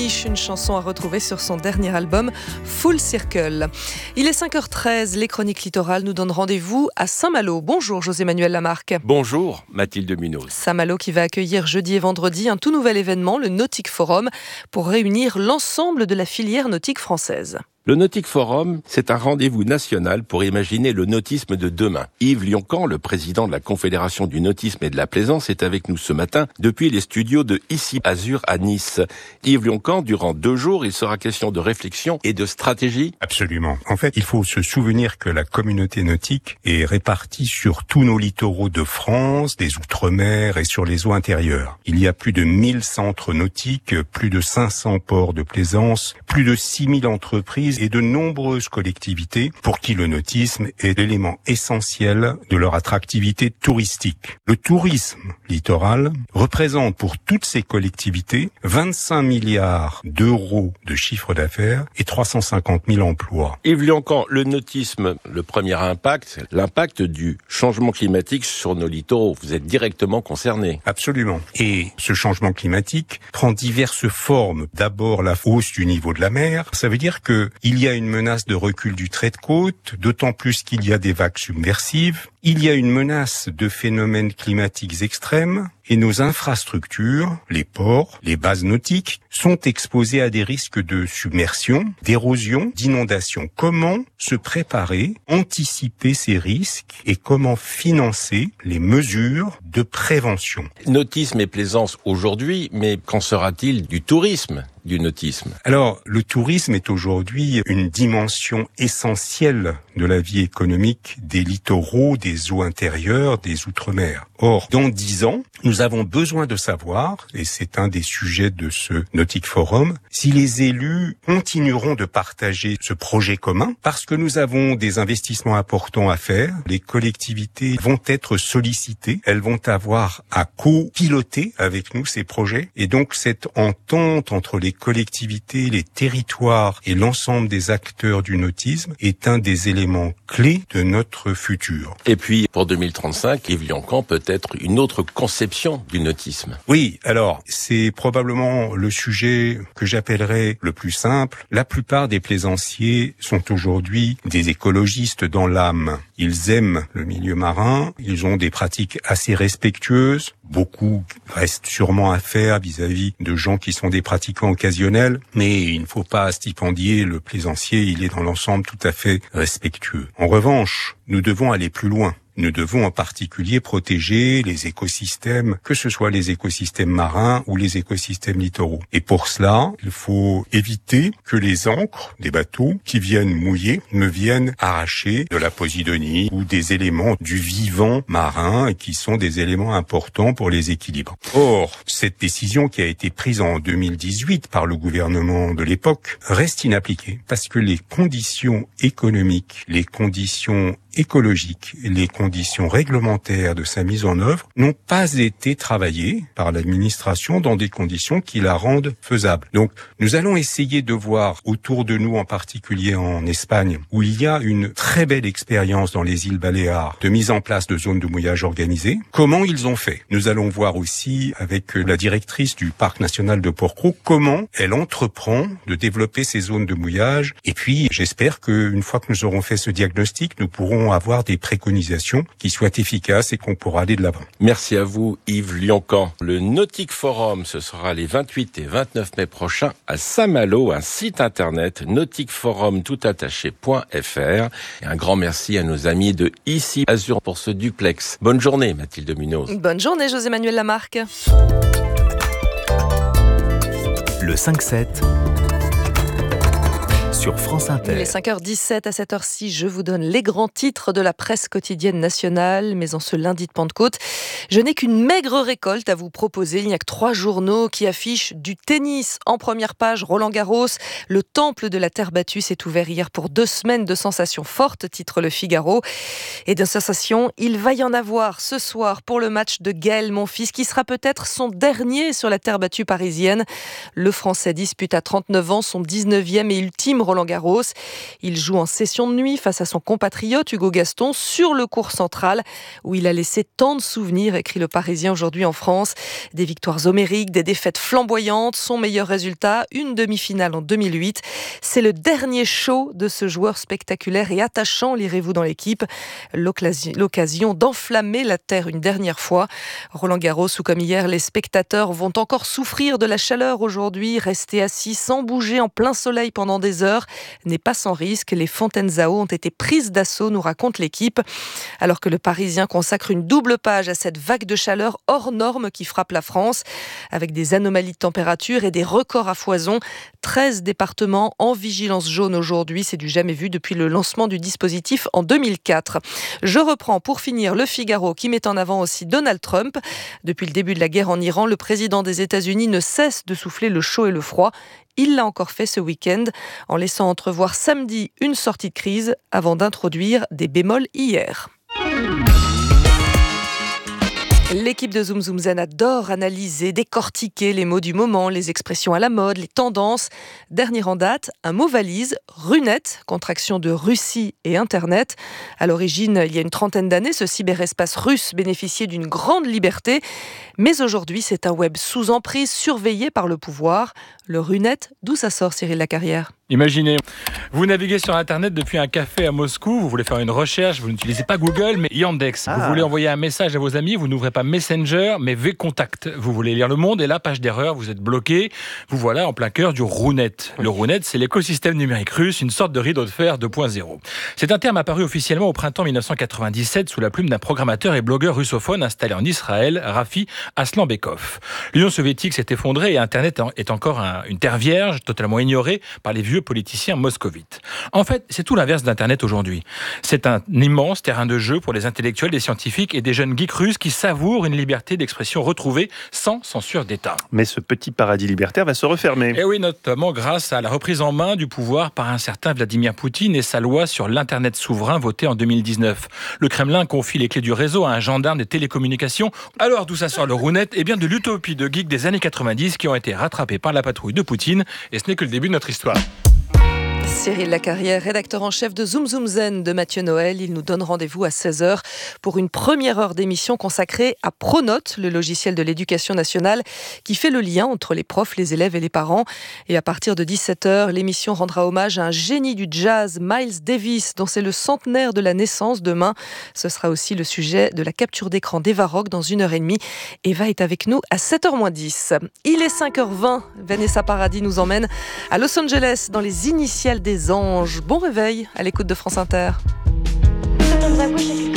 Fish, une chanson à retrouver sur son dernier album Full Circle. Il est 5h13, les chroniques littorales nous donnent rendez-vous à Saint-Malo. Bonjour José-Manuel Lamarque. Bonjour Mathilde Munoz. Saint-Malo qui va accueillir jeudi et vendredi un tout nouvel événement, le Nautique Forum, pour réunir l'ensemble de la filière nautique française. Le Nautique Forum, c'est un rendez-vous national pour imaginer le nautisme de demain. Yves Lioncan, le président de la Confédération du nautisme et de la plaisance, est avec nous ce matin depuis les studios de Ici Azur à Nice. Yves Lioncan, durant 2 jours, il sera question de réflexion et de stratégie. Absolument. En fait, il faut se souvenir que la communauté nautique est répartie sur tous nos littoraux de France, des Outre-mer et sur les eaux intérieures. Il y a plus de 1000 centres nautiques, plus de 500 ports de plaisance, plus de 6000 entreprises et de nombreuses collectivités pour qui le nautisme est l'élément essentiel de leur attractivité touristique. Le tourisme littoral représente pour toutes ces collectivités 25 milliards d'euros de chiffre d'affaires et 350 000 emplois. Yves Lioncan, le nautisme, le premier impact, l'impact du changement climatique sur nos littoraux. Vous êtes directement concerné. Absolument. Et ce changement climatique prend diverses formes. D'abord, la hausse du niveau de la mer. Ça veut dire que il y a une menace de recul du trait de côte, d'autant plus qu'il y a des vagues submersives. Il y a une menace de phénomènes climatiques extrêmes et nos infrastructures, les ports, les bases nautiques, sont exposées à des risques de submersion, d'érosion, d'inondation. Comment se préparer, anticiper ces risques et comment financer les mesures de prévention? Nautisme et plaisance aujourd'hui, mais qu'en sera-t-il du tourisme, du nautisme? Alors, le tourisme est aujourd'hui une dimension essentielle de la vie économique des littoraux, des eaux intérieures, des Outre-mer. Or, dans 10 ans, nous avons besoin de savoir, et c'est un des sujets de ce Nautique Forum, si les élus continueront de partager ce projet commun, parce que nous avons des investissements importants à faire. Les collectivités vont être sollicitées, elles vont avoir à co-piloter avec nous ces projets, et donc cette entente entre les collectivités, les territoires et l'ensemble des acteurs du nautisme est un des éléments clés de notre futur. Et puis, pour 2035, Yves Lioncan, peut-être une autre conception du nautisme. Oui, alors, c'est probablement le sujet que j'appellerais le plus simple. La plupart des plaisanciers sont aujourd'hui des écologistes dans l'âme. Ils aiment le milieu marin, ils ont des pratiques assez respectueuses. Beaucoup reste sûrement à faire vis-à-vis de gens qui sont des pratiquants occasionnels, mais il ne faut pas stipendier le plaisancier, il est dans l'ensemble tout à fait respectueux. En revanche, nous devons aller plus loin. Nous devons en particulier protéger les écosystèmes, que ce soit les écosystèmes marins ou les écosystèmes littoraux. Et pour cela, il faut éviter que les ancres des bateaux qui viennent mouiller ne viennent arracher de la posidonie ou des éléments du vivant marin qui sont des éléments importants pour les équilibres. Or, cette décision qui a été prise en 2018 par le gouvernement de l'époque reste inappliquée parce que les conditions économiques, les conditions écologiques, les conditions réglementaires de sa mise en œuvre n'ont pas été travaillées par l'administration dans des conditions qui la rendent faisable. Donc, nous allons essayer de voir autour de nous, en particulier en Espagne, où il y a une très belle expérience dans les îles Baléares de mise en place de zones de mouillage organisées, comment ils ont fait. Nous allons voir aussi avec la directrice du parc national de Porquerolles comment elle entreprend de développer ces zones de mouillage. Et puis, j'espère qu'une fois que nous aurons fait ce diagnostic, nous pourrons avoir des préconisations qui soient efficaces et qu'on pourra aller de l'avant. Merci à vous Yves Lioncan. Le Nautique Forum, ce sera les 28 et 29 mai prochains à Saint-Malo, un site internet nautiqueforum toutattaché.fr. Et un grand merci à nos amis de Ici Azur pour ce duplex. Bonne journée Mathilde Munoz. Bonne journée José-Manuel Lamarque. Le 5-7 sur France Inter. Il est 5h17 à cette heure-ci. Je vous donne les grands titres de la presse quotidienne nationale. Mais en ce lundi de Pentecôte, je n'ai qu'une maigre récolte à vous proposer. Il n'y a que 3 journaux qui affichent du tennis en première page. Roland-Garros, le temple de la terre battue s'est ouvert hier pour 2 semaines de sensations fortes, titre Le Figaro. Et de sensations, il va y en avoir ce soir pour le match de Gaël Monfils, qui sera peut-être son dernier sur la terre battue parisienne. Le Français dispute à 39 ans son 19e et ultime Roland Roland-Garros. Il joue en session de nuit face à son compatriote Hugo Gaston sur le court central où il a laissé tant de souvenirs, écrit le Parisien aujourd'hui en France. Des victoires homériques, des défaites flamboyantes, son meilleur résultat, une demi-finale en 2008. C'est le dernier show de ce joueur spectaculaire et attachant, lirez-vous dans l'équipe. L'occasion d'enflammer la terre une dernière fois. Roland-Garros, où comme hier, les spectateurs vont encore souffrir de la chaleur aujourd'hui. Rester assis sans bouger en plein soleil pendant des heures n'est pas sans risque. Les fontaines à eau ont été prises d'assaut, nous raconte l'équipe. Alors que le Parisien consacre une double page à cette vague de chaleur hors norme qui frappe la France, avec des anomalies de température et des records à foison. 13 départements en vigilance jaune aujourd'hui, c'est du jamais vu depuis le lancement du dispositif en 2004. Je reprends pour finir le Figaro qui met en avant aussi Donald Trump. Depuis le début de la guerre en Iran, le président des États-Unis ne cesse de souffler le chaud et le froid. Il l'a encore fait ce week-end en laissant entrevoir samedi une sortie de crise avant d'introduire des bémols hier. L'équipe de Zoom Zoom Zen adore analyser, décortiquer les mots du moment, les expressions à la mode, les tendances. Dernier en date, un mot valise, Runet, contraction de Russie et Internet. À l'origine, il y a une trentaine d'années, ce cyberespace russe bénéficiait d'une grande liberté. Mais aujourd'hui, c'est un web sous emprise, surveillé par le pouvoir. Le Runet, d'où ça sort, Cyril Lacarrière ? Imaginez, vous naviguez sur Internet depuis un café à Moscou, vous voulez faire une recherche, vous n'utilisez pas Google, mais Yandex. Vous voulez envoyer un message à vos amis, vous n'ouvrez pas Messenger, mais Vcontact. Vous voulez lire Le Monde et là, page d'erreur, vous êtes bloqué. Vous voilà en plein cœur du Runet. Le Runet, c'est l'écosystème numérique russe, une sorte de rideau de fer 2.0. C'est un terme apparu officiellement au printemps 1997 sous la plume d'un programmateur et blogueur russophone installé en Israël, Rafi Aslanbekov. L'Union soviétique s'est effondrée et Internet est encore une terre vierge, totalement ignorée par les vieux politiciens moscovites. En fait, c'est tout l'inverse d'Internet aujourd'hui. C'est un immense terrain de jeu pour les intellectuels, des scientifiques et des jeunes geeks russes qui savourent une liberté d'expression retrouvée sans censure d'État. Mais ce petit paradis libertaire va se refermer. Et oui, notamment grâce à la reprise en main du pouvoir par un certain Vladimir Poutine et sa loi sur l'Internet souverain votée en 2019. Le Kremlin confie les clés du réseau à un gendarme des télécommunications. Alors d'où ça sort le Runet ? Eh bien de l'utopie de geeks des années 90 qui ont été rattrapés par la patrouille de Poutine. Et ce n'est que le début de notre histoire. Cyril Lacarrière, rédacteur en chef de Zoom Zoom Zen de Mathieu Noël. Il nous donne rendez-vous à 16h pour une première heure d'émission consacrée à Pronote, le logiciel de l'éducation nationale qui fait le lien entre les profs, les élèves et les parents. Et à partir de 17h, l'émission rendra hommage à un génie du jazz, Miles Davis, dont c'est le centenaire de la naissance demain. Ce sera aussi le sujet de la capture d'écran d'Eva Rock dans 1h30. Eva est avec nous à 7h-10. Il est 5h20. Vanessa Paradis nous emmène à Los Angeles dans les initiales des anges. Bon réveil à l'écoute de France Inter.